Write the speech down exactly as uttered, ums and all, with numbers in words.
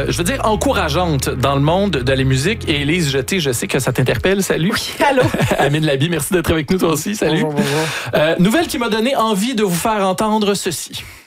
euh, je veux dire, encourageante dans le monde de la musique. Et Élise Jeté, je sais que ça t'interpelle. Salut. Oui, allô. Amine Labi, merci d'être avec nous toi aussi. Salut. Bonjour, bonjour. Euh, nouvelle qui m'a donné envie de vous faire entendre ceci.